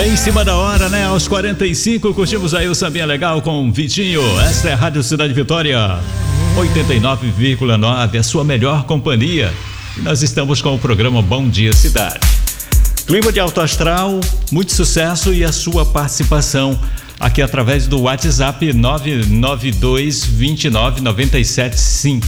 Em cima da hora, né? Aos 45, curtimos aí o Sambinha Legal com Vitinho. Esta é a Rádio Cidade Vitória, 89,9, a sua melhor companhia. E nós estamos com o programa Bom Dia Cidade. Clima de alto astral, muito sucesso e a sua participação aqui através do WhatsApp 992 29 97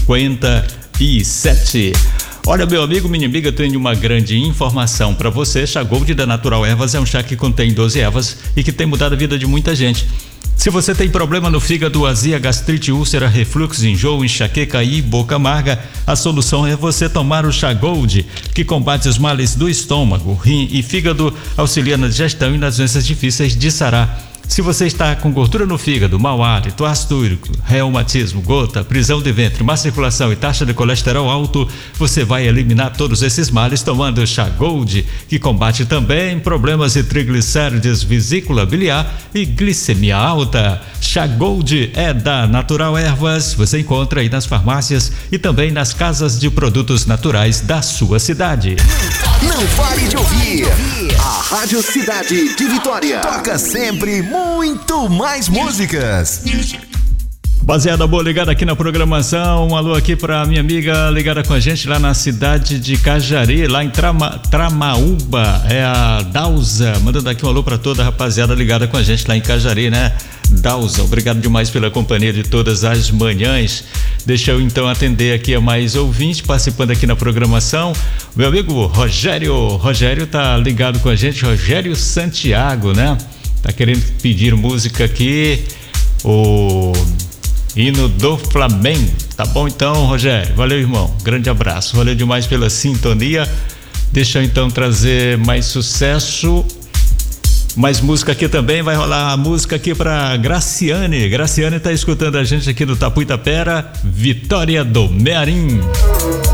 57. Olha, meu amigo, minha amiga, tenho uma grande informação para você. Chá Gold da Natural Ervas é um chá que contém 12 ervas e que tem mudado a vida de muita gente. Se você tem problema no fígado, azia, gastrite, úlcera, refluxo, enjoo, enxaqueca e boca amarga, a solução é você tomar o Chá Gold, que combate os males do estômago, rim e fígado, auxilia na digestão e nas doenças difíceis de sarar. Se você está com gordura no fígado, mau hálito, ácido úrico, reumatismo, gota, prisão de ventre, má circulação e taxa de colesterol alto, você vai eliminar todos esses males tomando Chá Gold, que combate também problemas de triglicérides, vesícula biliar e glicemia alta. Chá Gold é da Natural Ervas, você encontra aí nas farmácias e também nas casas de produtos naturais da sua cidade. Não pare de ouvir a Rádio Cidade de Vitória. Toca sempre muito mais músicas. Baseada boa ligada aqui na programação. Um alô aqui pra minha amiga ligada com a gente lá na cidade de Cajari, lá em Tramaúba. É a Dausa, mandando aqui um alô pra toda a rapaziada ligada com a gente lá em Cajari, né? Dausa, obrigado demais pela companhia de todas as manhãs. Deixa eu então atender aqui a mais ouvintes participando aqui na programação. Meu amigo Rogério tá ligado com a gente, Rogério Santiago, né? Tá querendo pedir música aqui, o hino do Flamengo. Tá bom então, Rogério, valeu, irmão, grande abraço, valeu demais pela sintonia. Deixa eu então trazer mais sucesso, mais música aqui também. Vai rolar a música aqui pra Graciane tá escutando a gente aqui do Tapuitapera, Vitória do Mearim.